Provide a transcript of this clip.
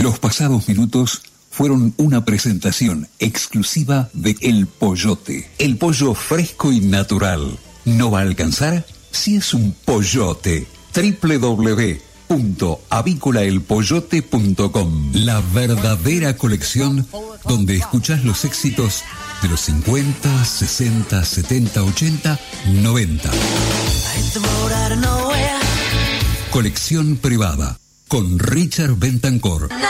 Los pasados minutos fueron una presentación exclusiva de El Pollote. El pollo fresco y natural. ¿No va a alcanzar? Si es un pollote. www.avícolaelpollote.com. La verdadera colección donde escuchás los éxitos de los 50, 60, 70, 80, 90. Colección privada con Richard Bentancourt.